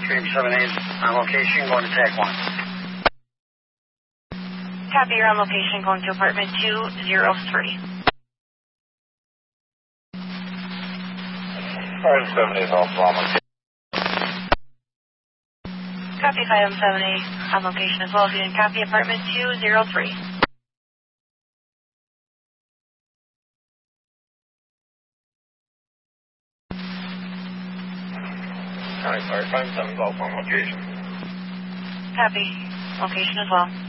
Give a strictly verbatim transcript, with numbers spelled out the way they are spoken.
three seven eight on location, going to tag one. Copy, you're on location, going to apartment two oh three. five seven eight also on location. Copy, five seven eight on location as well. If you didn't copy, apartment two oh three. Alright, sorry, five seven is also on location. Copy, location as well.